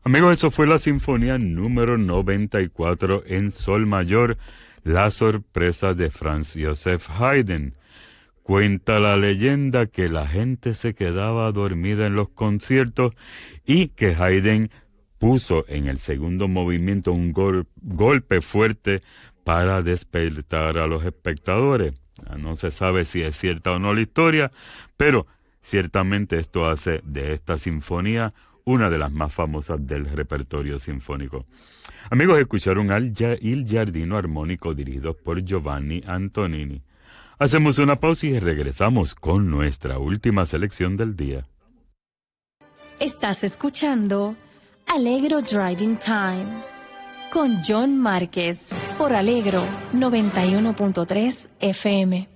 Amigos, eso fue la sinfonía número 94 en sol mayor, La sorpresa de Franz Joseph Haydn. Cuenta la leyenda que la gente se quedaba dormida en los conciertos y que Haydn puso en el segundo movimiento un golpe fuerte para despertar a los espectadores. No se sabe si es cierta o no la historia, pero ciertamente esto hace de esta sinfonía una de las más famosas del repertorio sinfónico. Amigos, escucharon Il Giardino Armónico dirigido por Giovanni Antonini. Hacemos una pausa y regresamos con nuestra última selección del día. Estás escuchando Allegro Driving Time con John Márquez por Allegro 91.3 FM.